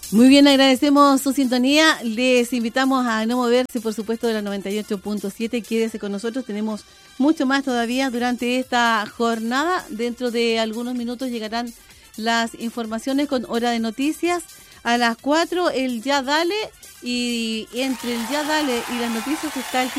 Muy bien, agradecemos su sintonía. Les invitamos a no moverse, por supuesto, de la 98.7. Quédese con nosotros. Tenemos mucho más todavía durante esta jornada. Dentro de algunos minutos llegarán las informaciones con hora de noticias. A las 4, el Ya Dale. Y entre el Ya Dale y las noticias está el